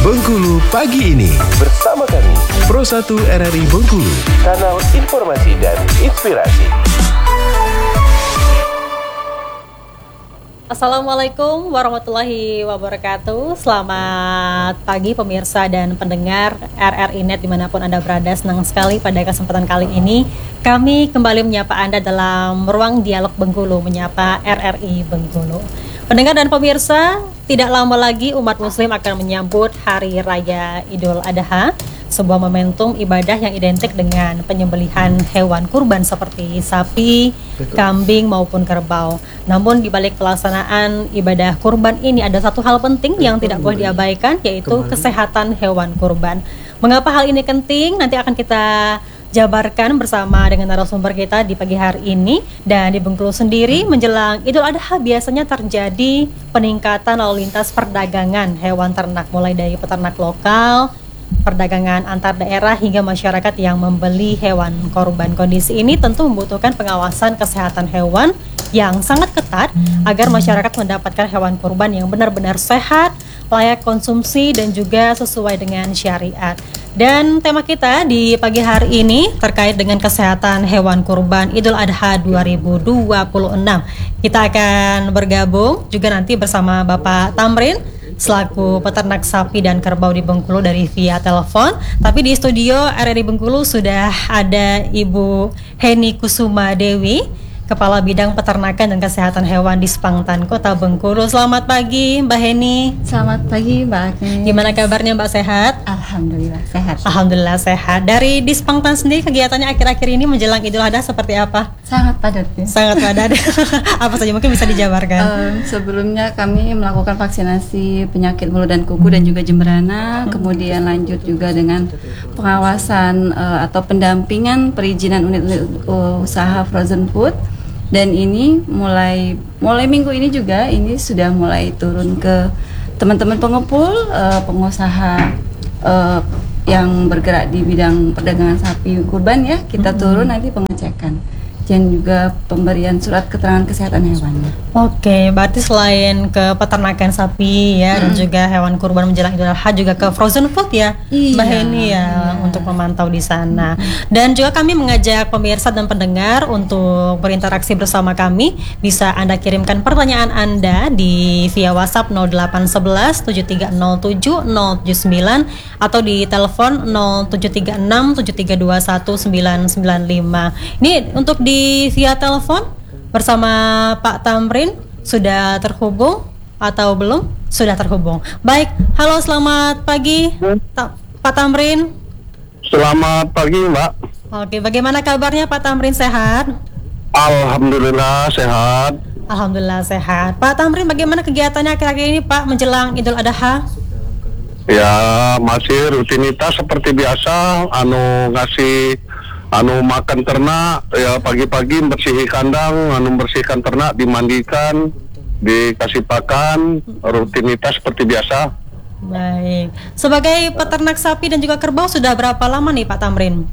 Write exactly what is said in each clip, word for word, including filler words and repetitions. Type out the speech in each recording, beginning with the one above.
Bengkulu pagi ini bersama kami Pro satu R R I Bengkulu, kanal informasi dan inspirasi. Assalamualaikum warahmatullahi wabarakatuh. Selamat pagi pemirsa dan pendengar R R I Net dimanapun Anda berada. Senang sekali pada kesempatan kali ini kami kembali menyapa Anda dalam ruang dialog Bengkulu, menyapa R R I Bengkulu. Pendengar dan pemirsa, tidak lama lagi umat muslim akan menyambut Hari Raya Idul Adha, sebuah momentum ibadah yang identik dengan penyembelihan hewan kurban seperti sapi, Betul. kambing maupun kerbau. Namun di balik pelaksanaan ibadah kurban ini ada satu hal penting Betul. yang tidak boleh diabaikan, yaitu Kembali. kesehatan hewan kurban. Mengapa hal ini penting? Nanti akan kita jabarkan bersama dengan narasumber kita di pagi hari ini. Dan di Bengkulu sendiri menjelang Idul Adha biasanya terjadi peningkatan lalu lintas perdagangan hewan ternak, mulai dari peternak lokal, perdagangan antar daerah hingga masyarakat yang membeli hewan korban. Kondisi ini tentu membutuhkan pengawasan kesehatan hewan yang sangat ketat agar masyarakat mendapatkan hewan kurban yang benar-benar sehat, layak konsumsi dan juga sesuai dengan syariat. Dan tema kita di pagi hari ini terkait dengan kesehatan hewan kurban Idul Adha dua ribu dua puluh enam. Kita akan bergabung juga nanti bersama Bapak Tamrin selaku peternak sapi dan kerbau di Bengkulu dari via telepon. Tapi di studio R R I Bengkulu sudah ada Ibu Heni Kusuma Dewi, Kepala Bidang Peternakan dan Kesehatan Hewan di Spangtan Kota Bengkulu. Selamat pagi Mbak Heni. Selamat pagi Mbak Agnes. Gimana kabarnya Mbak, sehat? Alhamdulillah sehat. Alhamdulillah sehat. Dari di Spangtan sendiri kegiatannya akhir-akhir ini menjelang Idul Adha seperti apa? Sangat padat ya. Sangat padat. Apa saja mungkin bisa dijabarkan? Um, sebelumnya kami melakukan vaksinasi penyakit mulut dan kuku dan juga jemberana, hmm. kemudian lanjut juga dengan pengawasan uh, atau pendampingan perizinan unit-unit uh, usaha frozen food. Dan ini mulai mulai minggu ini juga ini sudah mulai turun ke teman-teman pengepul, uh, pengusaha uh, yang bergerak di bidang perdagangan sapi kurban ya. Kita mm-hmm. turun nanti pengecekan dan juga pemberian surat keterangan kesehatan hewannya. Oke, berarti selain ke peternakan sapi ya hmm. dan juga hewan kurban menjelang Idul Adha juga ke frozen food ya, iya, Mbak Heni ya, iya. untuk memantau di sana. Hmm. Dan juga kami mengajak pemirsa dan pendengar untuk berinteraksi bersama kami. Bisa Anda kirimkan pertanyaan Anda di via WhatsApp nol delapan satu satu tujuh tiga nol tujuh nol tujuh sembilan atau di telepon nol tujuh tiga enam tujuh tiga dua satu sembilan sembilan lima. Ini untuk di via telepon bersama Pak Tamrin sudah terhubung atau belum? Sudah terhubung. Baik, halo selamat pagi Ta- Pak Tamrin. Selamat pagi Mbak. Oke, bagaimana kabarnya Pak Tamrin, sehat? Alhamdulillah sehat. Alhamdulillah sehat. Pak Tamrin, bagaimana kegiatannya akhir-akhir ini Pak menjelang Idul Adha? Ya masih rutinitas seperti biasa, anu ngasih anu makan ternak ya, pagi-pagi bersihi kandang, anu bersihkan ternak, dimandikan, dikasih pakan, rutinitas seperti biasa. Baik. Sebagai peternak sapi dan juga kerbau sudah berapa lama nih Pak Tamrin?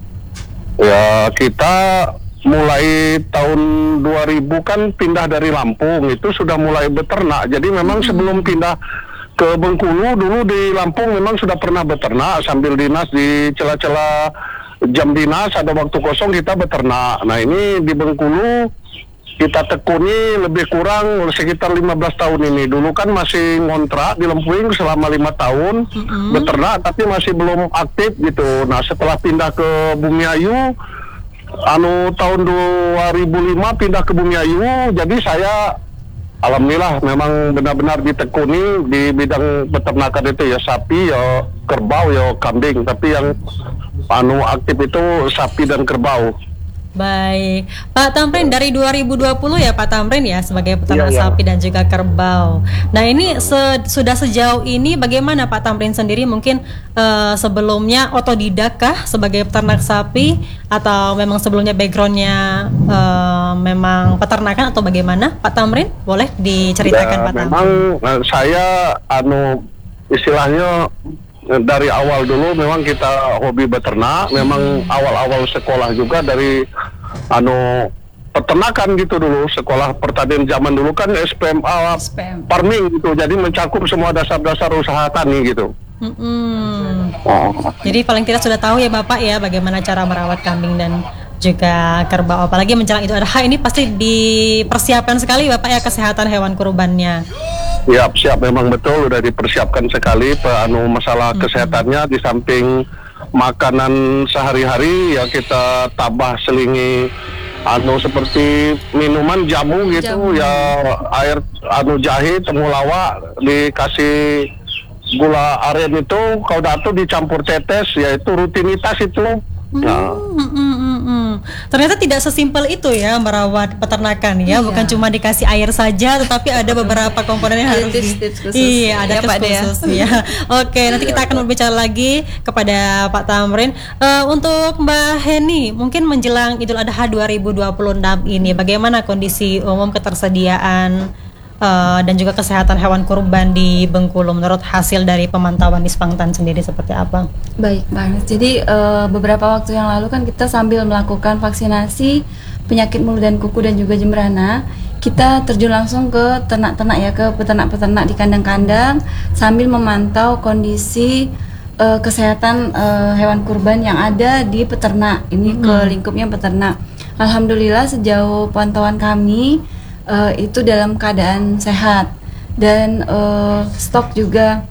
Ya kita mulai tahun dua ribu kan pindah dari Lampung, itu sudah mulai beternak. Jadi memang hmm. sebelum pindah ke Bengkulu dulu di Lampung memang sudah pernah beternak sambil dinas di celah-celah jam dinas, ada waktu kosong kita beternak. Nah ini di Bengkulu kita tekuni lebih kurang sekitar lima belas tahun ini. Dulu kan masih ngontrak di Lempuing selama lima tahun mm-hmm. beternak, tapi masih belum aktif gitu. Nah setelah pindah ke Bumiayu anu tahun dua ribu lima pindah ke Bumiayu, jadi saya alhamdulillah memang benar-benar ditekuni di bidang peternakan itu ya, sapi ya, kerbau ya, kambing. Tapi yang anu aktif itu sapi dan kerbau. Baik, Pak Tamrin, dari dua ribu dua puluh ya Pak Tamrin ya sebagai peternak ya, ya. sapi dan juga kerbau. Nah ini se- sudah sejauh ini bagaimana Pak Tamrin sendiri, mungkin uh, sebelumnya otodidak kah sebagai peternak sapi atau memang sebelumnya backgroundnya uh, memang peternakan atau bagaimana Pak Tamrin? Boleh diceritakan ya, Pak Tamrin? Memang uh, saya anu istilahnya dari awal dulu memang kita hobi beternak, memang awal-awal sekolah juga dari anu peternakan gitu dulu, sekolah pertanian zaman dulu kan S P M A farming gitu, jadi mencakup semua dasar-dasar usaha tani gitu. Mm-mm. Oh. Jadi paling tidak sudah tahu ya Bapak ya bagaimana cara merawat kambing dan juga kerbau. Apalagi menjelang Idul Adha ini pasti dipersiapkan sekali Bapak ya kesehatan hewan kurbannya. Siap, siap, memang betul udah dipersiapkan sekali pe, anu masalah mm-hmm. kesehatannya, di samping makanan sehari-hari ya kita tambah selingi anu seperti minuman jamu gitu jamu. Ya air anu jahe temulawak dikasih gula aren itu kaudato dicampur tetes, yaitu rutinitas itu. Nah. Hmm, hmm, hmm, hmm. Ternyata tidak sesimpel itu ya merawat peternakan ya, iya. Bukan cuma dikasih air saja, tetapi ada beberapa komponen yang harus tips, tips khusus. Iya, ada ya, tips khusus ya. Oke, nanti kita akan berbicara lagi kepada Pak Tamrin. Uh, untuk Mbak Heni, mungkin menjelang Idul Adha dua ribu dua puluh enam ini, bagaimana kondisi umum ketersediaan Uh, dan juga kesehatan hewan kurban di Bengkulu menurut hasil dari pemantauan Dispangtan sendiri seperti apa? Baik banget. Jadi uh, beberapa waktu yang lalu kan kita sambil melakukan vaksinasi penyakit mulut dan kuku dan juga jemberana, kita terjun langsung ke ternak-ternak ya, ke peternak-peternak di kandang-kandang sambil memantau kondisi uh, kesehatan uh, hewan kurban yang ada di peternak. Ini hmm. ke lingkupnya peternak. Alhamdulillah sejauh pantauan kami Uh, itu dalam keadaan sehat dan uh, stok juga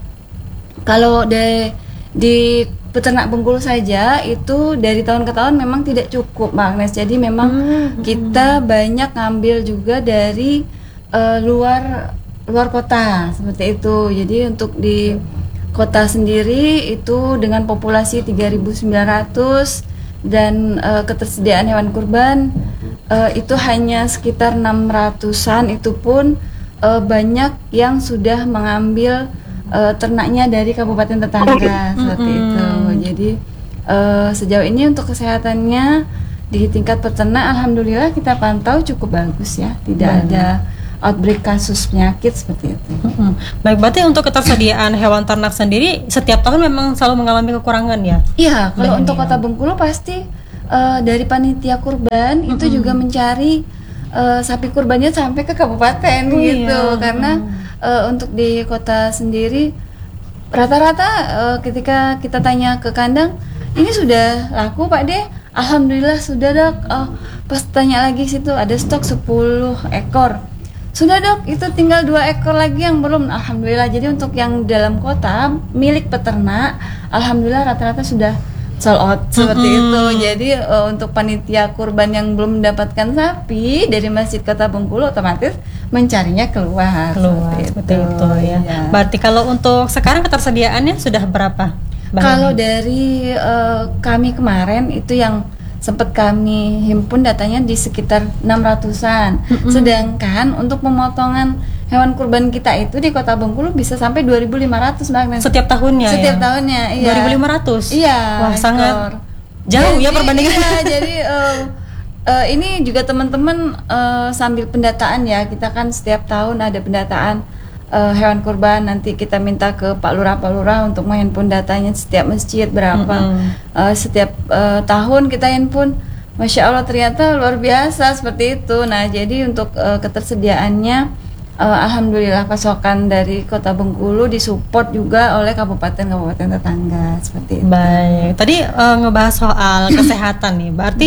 kalau de, di peternak Bengkulu saja itu dari tahun ke tahun memang tidak cukup Mbak Agnes, jadi memang hmm. kita banyak ngambil juga dari uh, luar luar kota seperti itu. Jadi untuk di kota sendiri itu dengan populasi tiga ribu sembilan ratus dan uh, ketersediaan hewan kurban Uh, itu hanya sekitar enam ratusan, itu pun uh, banyak yang sudah mengambil uh, ternaknya dari kabupaten tetangga seperti mm-hmm. itu. Jadi uh, sejauh ini untuk kesehatannya di tingkat peternak alhamdulillah kita pantau cukup bagus ya, tidak Baik. ada outbreak kasus penyakit seperti itu. Mm-hmm. Baik, berarti untuk ketersediaan hewan ternak sendiri setiap tahun memang selalu mengalami kekurangan ya? Iya, kalau untuk Kota Bengkulu pasti Uh, dari panitia kurban mm-hmm. itu juga mencari uh, sapi kurbannya sampai ke kabupaten oh, gitu iya. Karena uh, untuk di kota sendiri rata-rata uh, ketika kita tanya ke kandang ini sudah laku Pak De, alhamdulillah sudah Dok. Uh, pas tanya lagi situ ada stok sepuluh ekor. Sudah Dok, itu tinggal dua ekor lagi yang belum. Alhamdulillah. Jadi untuk yang dalam kota milik peternak alhamdulillah rata-rata sudah sold out seperti mm-hmm. itu. Jadi uh, untuk panitia kurban yang belum mendapatkan sapi dari Masjid Kota Bengkulu otomatis mencarinya keluar. Keluar seperti, seperti itu, itu ya. ya. Berarti kalau untuk sekarang ketersediaannya sudah berapa? Kalau dari uh, kami kemarin itu yang sempat kami himpun datanya di sekitar enam ratusan. Mm-hmm. Sedangkan untuk pemotongan hewan kurban kita itu di Kota Bengkulu bisa sampai dua ribu lima ratus Mbak. Setiap tahunnya Setiap ya? tahunnya, iya. dua ribu lima ratus? Iya. Wah, sangat jauh jadi, ya perbandingannya. Iya, jadi uh, uh, ini juga teman-teman uh, sambil pendataan ya. Kita kan setiap tahun ada pendataan uh, hewan kurban. Nanti kita minta ke Pak Lurah, Pak Lurah untuk menghimpun datanya setiap masjid berapa. Mm-hmm. uh, Setiap uh, tahun kita himpun. Masya Allah ternyata luar biasa seperti itu. Nah jadi untuk uh, ketersediaannya Uh, alhamdulillah pasokan dari Kota Bengkulu disupport juga oleh kabupaten-kabupaten tetangga seperti itu. Baik, tadi uh, ngebahas soal kesehatan nih, berarti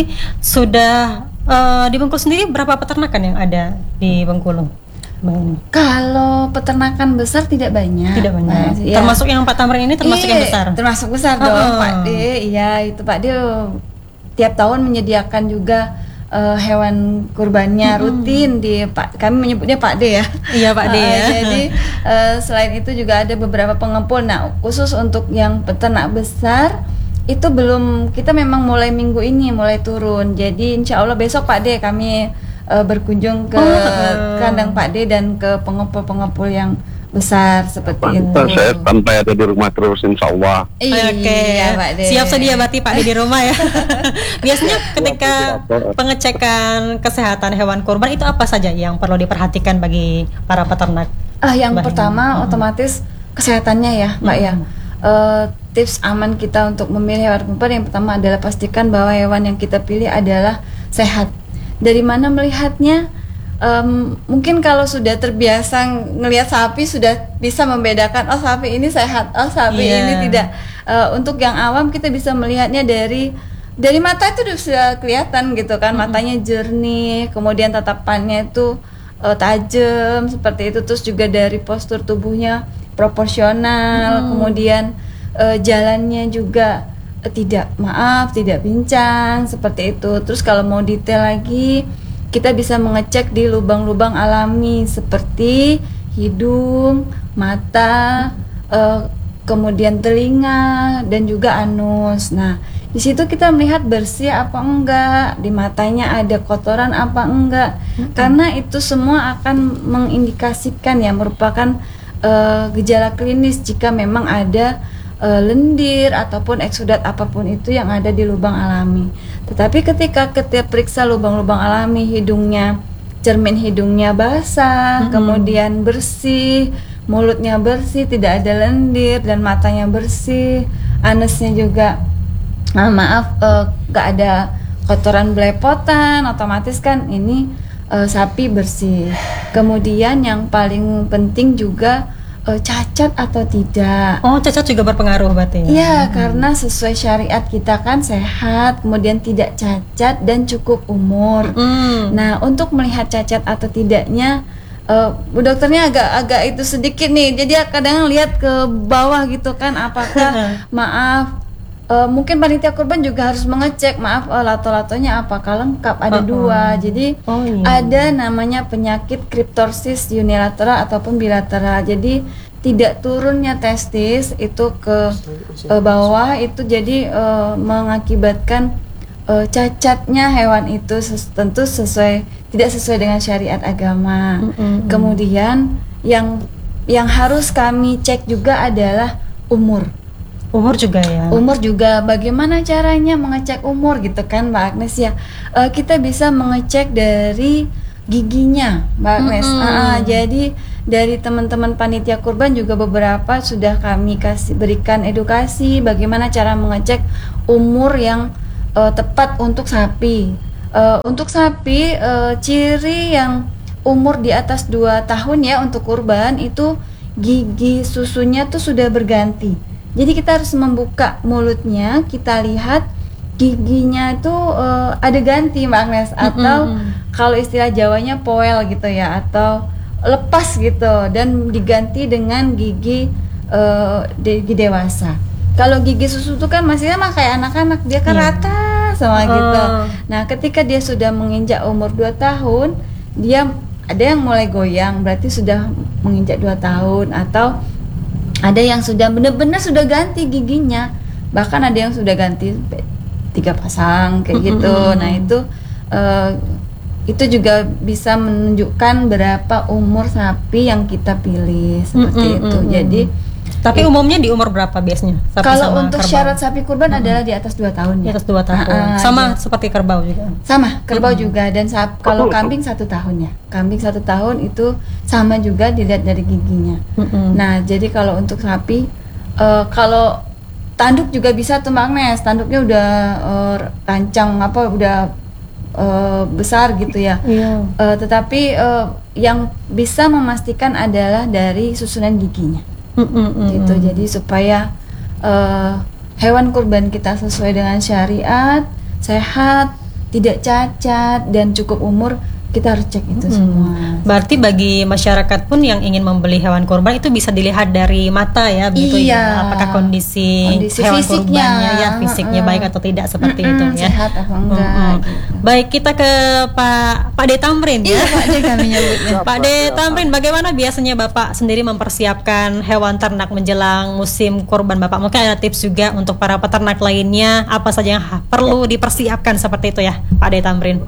sudah uh, di Bengkulu sendiri berapa peternakan yang ada di Bengkulu? Bang. Kalau peternakan besar tidak banyak. Tidak banyak. Nah, ya. Termasuk yang Pak Tamrin ini termasuk Iyi, yang besar. Termasuk besar dong, uh-uh. Pak D. Iya itu Pak D. Tiap tahun menyediakan juga Uh, hewan kurbannya mm-hmm. rutin di Pak, kami menyebutnya Pak D ya. Iya Pak D ya. Uh, jadi uh, selain itu juga ada beberapa pengepul. Nah khusus untuk yang peternak besar itu belum, kita memang mulai minggu ini mulai turun. Jadi insya Allah besok Pak D kami uh, berkunjung ke oh. kandang Pak D dan ke pengepul-pengepul yang besar seperti Pantas, itu. Saya santai ada di rumah terus insya Allah. Oke, okay. ya, Pak De. Siap sedia berarti Pak De di rumah ya. Biasanya ketika pengecekan kesehatan hewan kurban itu apa saja yang perlu diperhatikan bagi para peternak? Ah, yang Mbak pertama hmm. otomatis kesehatannya ya, Mbak hmm. ya. Uh, tips aman kita untuk memilih hewan kurban yang pertama adalah pastikan bahwa hewan yang kita pilih adalah sehat. Dari mana melihatnya? um, mungkin kalau sudah terbiasa ngelihat sapi sudah bisa membedakan, oh sapi ini sehat, oh sapi Iya. ini tidak. Uh, untuk yang awam kita bisa melihatnya dari dari mata itu sudah kelihatan gitu kan, matanya jernih, kemudian tatapannya itu uh, tajam seperti itu, terus juga dari postur tubuhnya proporsional, Hmm. kemudian uh, jalannya juga uh, tidak maaf tidak pincang seperti itu. Terus kalau mau detail lagi kita bisa mengecek di lubang-lubang alami seperti hidung, mata, uh, kemudian telinga dan juga anus. Nah, di situ kita melihat bersih apa enggak, di matanya ada kotoran apa enggak. Mm-hmm. Karena itu semua akan mengindikasikan ya, merupakan uh, gejala klinis jika memang ada uh, lendir ataupun eksudat apapun itu yang ada di lubang alami. Tetapi ketika kita periksa lubang-lubang alami, hidungnya, cermin hidungnya basah, mm-hmm. kemudian bersih, mulutnya bersih, tidak ada lendir, dan matanya bersih, anusnya juga nah, maaf uh, gak ada kotoran belepotan, otomatis kan ini uh, sapi bersih. Kemudian yang paling penting juga uh, cacat atau tidak. Oh, cacat juga berpengaruh berarti ya? Iya, hmm. karena sesuai syariat kita kan sehat, kemudian tidak cacat dan cukup umur. Hmm. Nah, untuk melihat cacat atau tidaknya, uh, bu dokternya agak-agak itu sedikit nih, jadi kadang lihat ke bawah gitu kan, apakah maaf, uh, mungkin panitia kurban juga harus mengecek, maaf uh, lato-latonya apakah lengkap, ada uh-uh. dua, jadi oh, iya. ada namanya penyakit kriptorsis unilateral ataupun bilateral, jadi tidak turunnya testis itu ke uh, bawah itu jadi uh, mengakibatkan uh, cacatnya hewan itu ses- tentu sesuai tidak sesuai dengan syariat agama. Mm-hmm. Kemudian yang yang harus kami cek juga adalah umur. Umur juga ya. Umur juga, bagaimana caranya mengecek umur gitu kan Mbak Agnes ya? Uh, kita bisa mengecek dari giginya Mbak Agnes. Mm-hmm. Uh, jadi dari teman-teman panitia kurban juga beberapa sudah kami kasih berikan edukasi bagaimana cara mengecek umur yang uh, tepat untuk sapi. Uh, untuk sapi uh, ciri yang umur di atas dua tahun ya untuk kurban itu gigi susunya tuh sudah berganti. Jadi kita harus membuka mulutnya, kita lihat giginya itu uh, ada ganti Mbak Agnes, atau mm-hmm. kalau istilah Jawanya poel gitu ya, atau lepas gitu dan diganti dengan gigi uh, gigi dewasa. Kalau gigi susu itu kan masih sama kayak anak-anak, dia kan yeah. rata sama oh. gitu. Nah, ketika dia sudah menginjak umur dua tahun, dia ada yang mulai goyang, berarti sudah menginjak dua tahun, atau ada yang sudah benar-benar sudah ganti giginya. Bahkan ada yang sudah ganti tiga pasang kayak gitu. Mm-hmm. Nah, itu uh, itu juga bisa menunjukkan berapa umur sapi yang kita pilih seperti mm-hmm. itu. Jadi tapi it, umumnya di umur berapa biasanya? Sapi kalau sama untuk kerbau? Syarat sapi kurban mm-hmm. adalah di atas dua tahun ya. Di ya. atas dua tahun. Uh, sama ya. Seperti kerbau juga. Sama, kerbau mm-hmm. juga, dan sap, kalau kambing satu tahun ya. Kambing satu tahun itu sama juga dilihat dari giginya. Mm-hmm. Nah, jadi kalau untuk sapi uh, kalau tanduk juga bisa tuh Mbak Agnes, tanduknya udah uh, rancang apa udah uh, besar gitu ya. Yeah. Uh, tetapi uh, yang bisa memastikan adalah dari susunan giginya. Mm-mm-mm. Gitu. Jadi supaya uh, hewan kurban kita sesuai dengan syariat, sehat, tidak cacat dan cukup umur, kita harus cek itu hmm. semua. Berarti bagi masyarakat pun yang ingin membeli hewan kurban itu bisa dilihat dari mata ya, begitu iya. ya. Apakah kondisi, kondisi hewan fisiknya, kurbannya ya fisiknya uh-uh. baik atau tidak seperti uh-uh. itu ya. Sehat apa enggak. Uh-uh. Gitu. Baik, kita ke Pak Pak De Tamrin ya. Iya, Pak De kami nyebutnya. Pak De Tamrin, bagaimana biasanya Bapak sendiri mempersiapkan hewan ternak menjelang musim kurban Bapak? Mungkin ada tips juga untuk para peternak lainnya, apa saja yang perlu dipersiapkan seperti itu ya, Pak De Tamrin?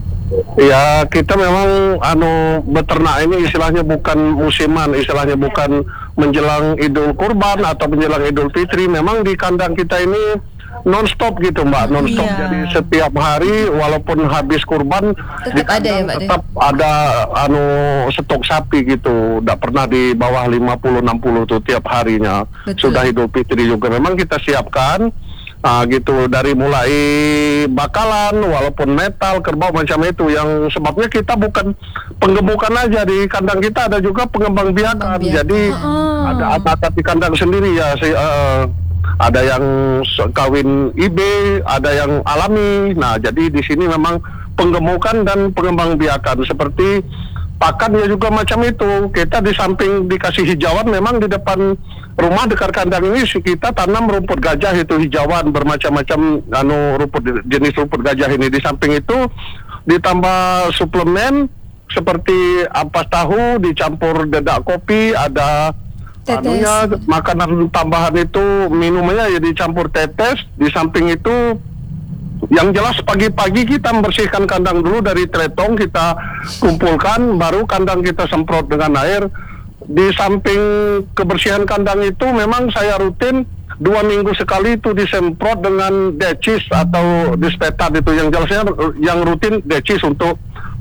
Ya, kita memang anu beternak ini istilahnya bukan musiman, istilahnya bukan menjelang Idul Kurban atau menjelang Idul Fitri. Memang di kandang kita ini non-stop gitu Mbak, non-stop. Yeah. Jadi setiap hari walaupun habis kurban tetap di kandang ada ya, tetap ada anu stok sapi gitu. Tidak pernah di bawah lima puluh enam puluh tuh tiap harinya. Betul. Sudah Idul Fitri juga memang kita siapkan. Nah, gitu dari mulai bakalan, walaupun metal, kerbau macam itu, yang sebabnya kita bukan penggemukan aja di kandang kita, ada juga pengembang biakan. Pengembang biakan. Jadi Oh. ada ada di kandang sendiri ya, si, eh, ada yang se- kawin I B, ada yang alami. Nah, jadi di sini memang penggemukan dan pengembang biakan seperti pakan ya juga macam itu. Kita di samping dikasih hijauan, memang di depan rumah dekat kandang ini si- kita tanam rumput gajah itu hijauan bermacam-macam anu rumput jenis rumput gajah ini. Di samping itu ditambah suplemen seperti ampas tahu dicampur dedak kopi, ada Tetes. anunya makanan tambahan itu minumnya ya dicampur tetes. Di samping itu yang jelas pagi-pagi kita membersihkan kandang dulu dari teletong, kita kumpulkan, baru kandang kita semprot dengan air. Di samping kebersihan kandang itu memang saya rutin dua minggu sekali itu disemprot dengan decis atau disinfektan itu, yang jelasnya yang rutin decis untuk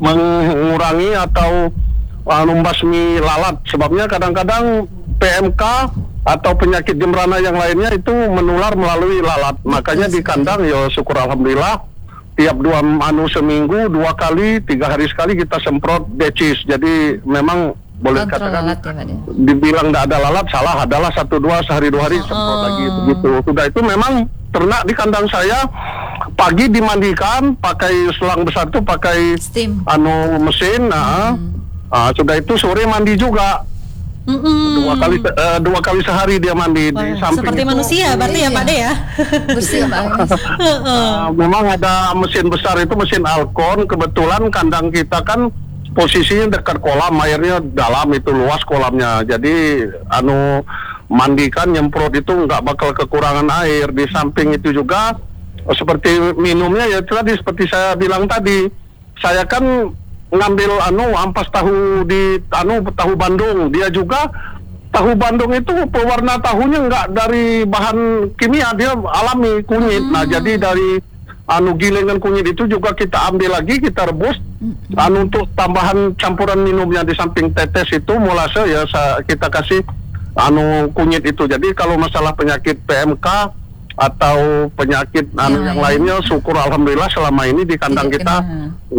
mengurangi atau uh, membasmi lalat. Sebabnya kadang-kadang P M K atau penyakit jembrana yang lainnya itu menular melalui lalat. Makanya di kandang ya syukur alhamdulillah tiap dua anu seminggu dua kali tiga hari sekali kita semprot decis. Jadi memang boleh Kontrol katakan lalat ya, Pak ya? dibilang tidak ada lalat salah, adalah satu dua sehari dua hari semprot lagi begitu. Sudah itu memang ternak di kandang saya pagi dimandikan pakai selang besar itu, pakai Steam. anu mesin. Nah, ah, sudah itu sore mandi juga. Mm-mm. Dua kali eh, dua kali sehari dia mandi. Wah, Di samping seperti itu, manusia berarti ya Iya. Pak De ya. Bersih Pak Agnes. ah, memang ada mesin besar itu, mesin Alcon. Kebetulan kandang kita kan posisinya dekat kolam, airnya dalam itu, luas kolamnya. Jadi anu mandikan nyemprot itu nggak bakal kekurangan air. Di samping itu juga eh, seperti minumnya ya tadi seperti saya bilang tadi, saya kan ngambil anu ampas tahu di anu tahu Bandung. Dia juga tahu Bandung itu pewarna tahunya nggak dari bahan kimia, dia alami kunyit. Nah, jadi dari anu gilingan kunyit itu juga kita ambil lagi, kita rebus. Anu untuk tambahan campuran minumnya di samping tetes itu molase ya sa- kita kasih anu kunyit itu. Jadi kalau masalah penyakit P M K atau penyakit anu Yang yang lain. lainnya syukur alhamdulillah selama ini di kandang Tidak kita kena.